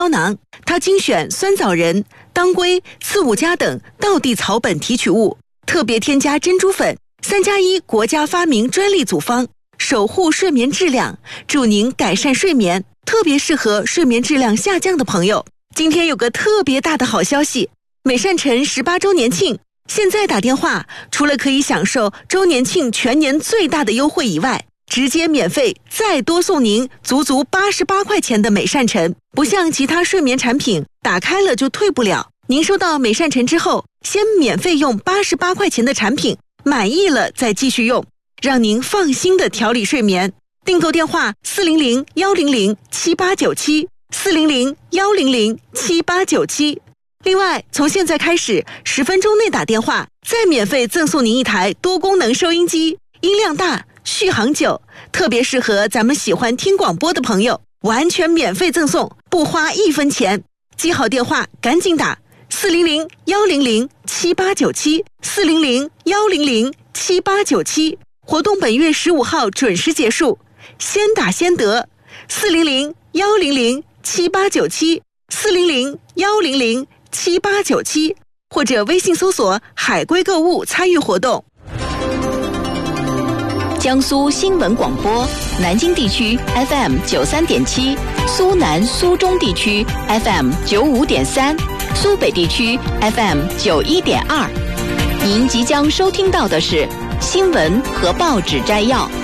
胶囊，它精选酸枣仁、当归、刺五加等道地草本提取物，特别添加珍珠粉，3+1国家发明专利组方，守护睡眠质量，助您改善睡眠，特别适合睡眠质量下降的朋友。今天有个特别大的好消息，美善辰18周年庆，现在打电话，除了可以享受周年庆全年最大的优惠以外，直接免费再多送您足88块钱的美善辰，不像其他睡眠产品打开了就退不了。您收到美善辰之后，先免费用88块钱的产品，满意了再继续用，让您放心的调理睡眠。订购电话400-100-7897，400-100-7897。另外，从现在开始，10分钟内打电话，再免费赠送您一台多功能收音机，音量大，续航久，特别适合咱们喜欢听广播的朋友，完全免费赠送，不花1分钱。记好电话，赶紧打400-100-7897，400-100-7897。活动本月15号准时结束，先打先得。400-100-7897，400-100-7897，或者微信搜索海龟购物参与活动。 江苏新闻广播，南京地区 FM 93.7，苏南苏中地区 FM 95.3，苏北地区 FM 91.2。您即将收听到的是新闻和报纸摘要。